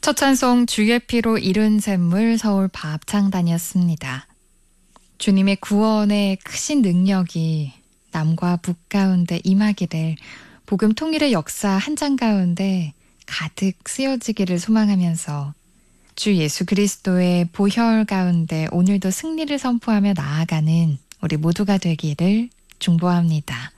첫 찬송 주의 피로 이룬 샘물 서울 밥창단이었습니다. 주님의 구원의 크신 능력이 남과 북 가운데 임하기를 복음 통일의 역사 한 장 가운데 가득 쓰여지기를 소망하면서 주 예수 그리스도의 보혈 가운데 오늘도 승리를 선포하며 나아가는 우리 모두가 되기를 중보합니다.